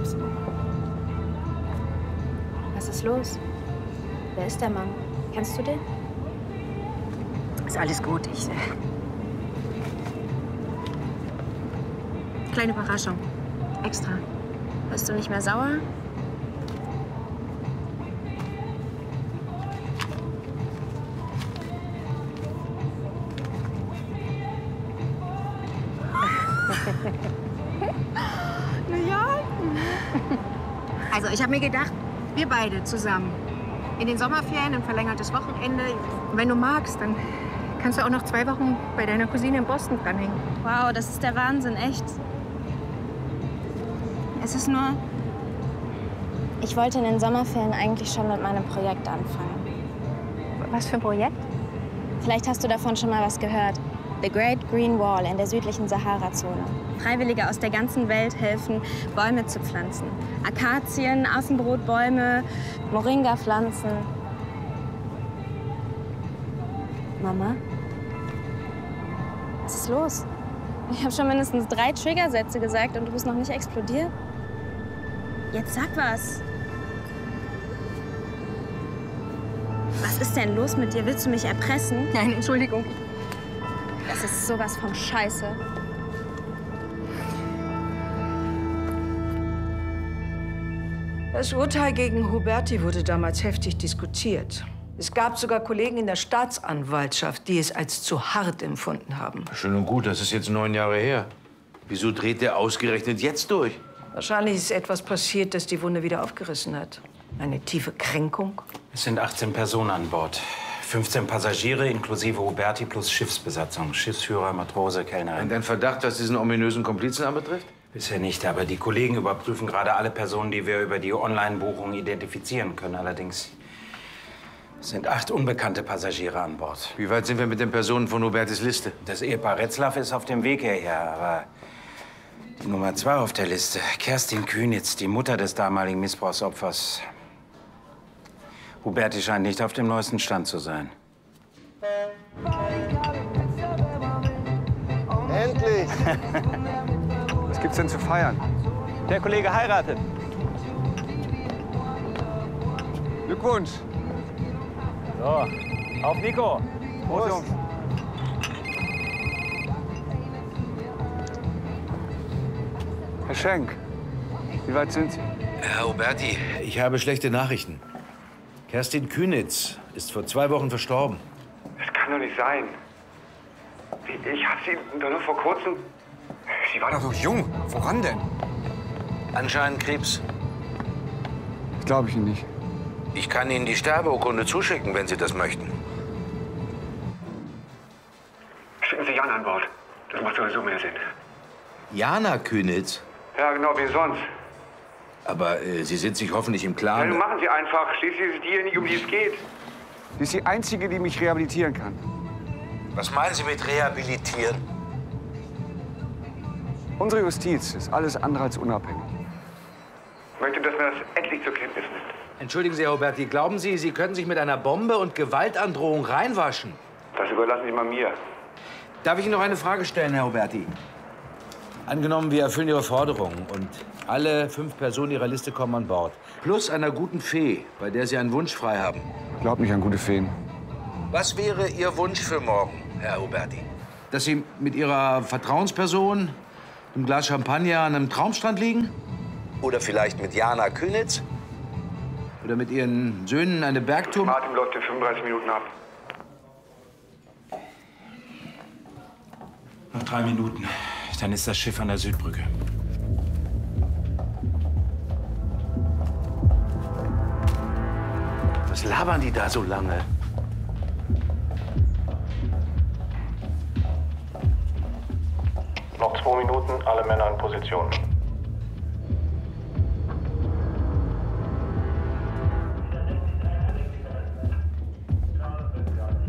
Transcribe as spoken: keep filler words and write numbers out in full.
kommst. Was ist los? Wer ist der Mann? Kennst du den? Ist alles gut. Ich. Äh... Kleine Überraschung. Extra. Bist du nicht mehr sauer? Na ja. Also, ich habe mir gedacht, wir beide zusammen. In den Sommerferien, ein verlängertes Wochenende. Und wenn du magst, dann kannst du auch noch zwei Wochen bei deiner Cousine in Boston dranhängen. Wow, das ist der Wahnsinn, echt. Es ist nur... Ich wollte in den Sommerferien eigentlich schon mit meinem Projekt anfangen. Was für ein Projekt? Vielleicht hast du davon schon mal was gehört. The Great Green Wall in der südlichen Sahara-Zone. Freiwillige aus der ganzen Welt helfen, Bäume zu pflanzen. Akazien, Affenbrotbäume, Moringa-Pflanzen. Mama? Was ist los? Ich habe schon mindestens drei Triggersätze gesagt und du bist noch nicht explodiert. Jetzt sag was. Was ist denn los mit dir? Willst du mich erpressen? Nein, Entschuldigung. Das ist sowas von Scheiße. Das Urteil gegen Huberti wurde damals heftig diskutiert. Es gab sogar Kollegen in der Staatsanwaltschaft, die es als zu hart empfunden haben. Schön und gut, das ist jetzt neun Jahre her. Wieso dreht der ausgerechnet jetzt durch? Wahrscheinlich ist etwas passiert, das die Wunde wieder aufgerissen hat. Eine tiefe Kränkung. Es sind achtzehn Personen an Bord. fünfzehn Passagiere inklusive Huberti plus Schiffsbesatzung. Schiffsführer, Matrose, Kellnerin. Und dein Verdacht, was diesen ominösen Komplizen anbetrifft? Bisher nicht, aber die Kollegen überprüfen gerade alle Personen, die wir über die Online-Buchung identifizieren können. Allerdings sind acht unbekannte Passagiere an Bord. Wie weit sind wir mit den Personen von Hubertis Liste? Das Ehepaar Retzlaff ist auf dem Weg hierher, aber die Nummer zwei auf der Liste, Kerstin Kühnitz, die Mutter des damaligen Missbrauchsopfers. Huberti scheint nicht auf dem neuesten Stand zu sein. Endlich! Was gibt's denn zu feiern? Der Kollege heiratet. Glückwunsch! So, auf Nico. Prost, Jungs. Herr Schenk, wie weit sind Sie? Herr Huberti, ich habe schlechte Nachrichten. Kerstin Kühnitz ist vor zwei Wochen verstorben. Das kann doch nicht sein. Ich habe Sie doch nur vor kurzem... Sie war doch so jung. Woran denn? Anscheinend Krebs. Das glaube ich Ihnen nicht. Ich kann Ihnen die Sterbeurkunde zuschicken, wenn Sie das möchten. Schicken Sie Jan an Bord. Das macht sowieso mehr Sinn. Jana Kühnitz? Ja, genau, wie sonst. Aber äh, Sie sind sich hoffentlich im Ja, Klaren... nun machen Sie einfach. Schließlich ist es diejenige, um die es geht. Sie ist die Einzige, die mich rehabilitieren kann. Was meinen Sie mit rehabilitieren? Unsere Justiz ist alles andere als unabhängig. Ich möchte, dass man das endlich zur Kenntnis nimmt. Entschuldigen Sie, Herr Huberti, glauben Sie, Sie könnten sich mit einer Bombe und Gewaltandrohung reinwaschen? Das überlassen Sie mal mir. Darf ich Ihnen noch eine Frage stellen, Herr Huberti? Angenommen, wir erfüllen Ihre Forderungen und alle fünf Personen Ihrer Liste kommen an Bord. Plus einer guten Fee, bei der Sie einen Wunsch frei haben. Ich glaube nicht an gute Feen. Was wäre Ihr Wunsch für morgen, Herr Huberti? Dass Sie mit Ihrer Vertrauensperson, einem Glas Champagner an einem Traumstrand liegen? Oder vielleicht mit Jana Kühnitz? Oder mit Ihren Söhnen eine Bergtour? Martin läuft in fünfunddreißig Minuten ab. Noch drei Minuten. Dann ist das Schiff an der Südbrücke. Was labern die da so lange? Noch zwei Minuten, alle Männer in Position.